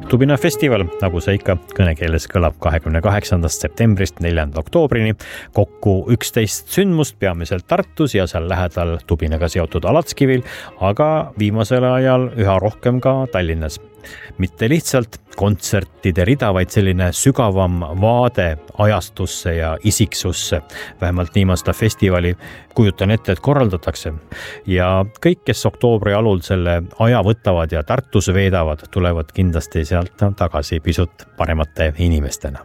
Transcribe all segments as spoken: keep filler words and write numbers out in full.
Tubina festival, nagu see ikka kõnekeeles kõlab kahekümne kaheksandast septembrist neljanda oktoobrini. Kokku üksteist sündmust peamiselt Tartus ja seal lähedal Tubinaga seotud Alatskivil, aga viimasel ajal üha rohkem ka Tallinnas. Mitte lihtsalt kontsertide rida, vaid selline sügavam vaade ajastusse ja isiksusse. Vähemalt nii ma seda festivali kujutan ette, et korraldatakse. Ja kõik, kes oktoobri alul selle aja võtavad ja Tartus veedavad, tulevad kindlasti sealt tagasi pisut paremate inimestena.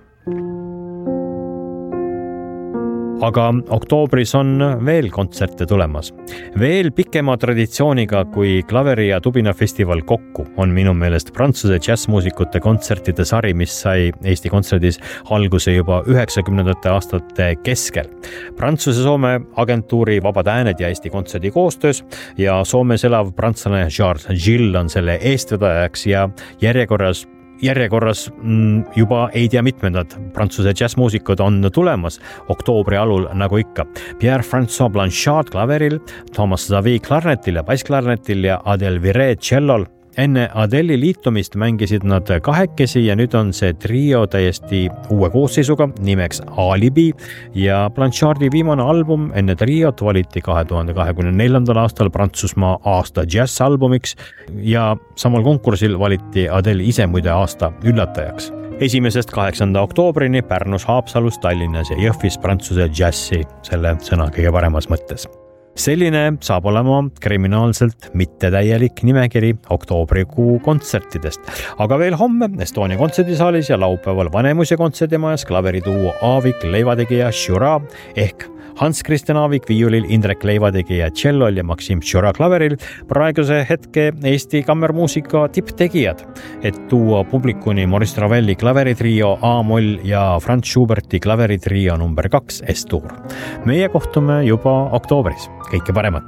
Aga oktoobris on veel kontserte tulemas. Veel pikema traditsiooniga kui Klaveri ja Tubina festival kokku on minu meelest Prantsuse džässmuusikute kontsertide sari, mis sai Eesti kontserdis alguse juba üheksakümnendate aastate keskel. Prantsuse-Soome agentuuri Vabad Ääned ja Eesti kontserdi koostöös ja Soomes elav prantslane Charles Gilles on selle eestvedajaks ja järjekorras Järjekorras juba ei tea mitmendad Prantsuse džässmuusikud on tulemas oktoobri alul nagu ikka. Pierre-François Blanchard klaveril, Thomas Zavi klarnetil ja bassklarnetil ja Adel Viré tšellol. Enne Adeli liitumist mängisid nad kahekesi ja nüüd on see trio täiesti uue koosseisuga nimeks Alibi ja Blanchardi viimane album enne triot valiti kahe tuhande kahekümne neljandal aastal Prantsusmaa aasta džässalbumiks ja samal konkursil valiti Adel ise muide aasta üllatajaks. Esimesest kaheksanda oktoobrini Pärnus, Haapsalus, Tallinnas ja Jõhvis Prantsuse džässi selle sõna kõige paremas mõttes. Selline saab olema kriminaalselt mittetäielik nimekiri oktoobrikuu kontsertidest. Aga veel homme Estonia kontserdisaalis ja laupäeval Vanemuise kontserdimajas klaverituuo Aavik, leivategija Shura ehk Hans-Christian Aavik viiulil, Indrek Leivategija tšellol ja Maksim Shura klaveril praeguse hetke Eesti kammermuusika tipptegijad, et tuua publikuni Maurice Ravelli klaveritrio A-moll ja Franz Schuberti klaveritrio number kaks S-tuur. Meie kohtume juba oktoobris. Kõike paremat!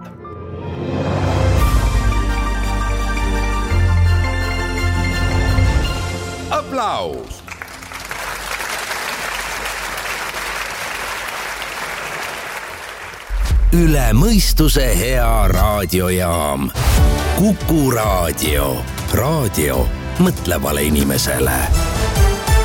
Aplaus! Üle mõistuse hea raadiojaam. Kuku raadio. Raadio mõtlevale inimesele.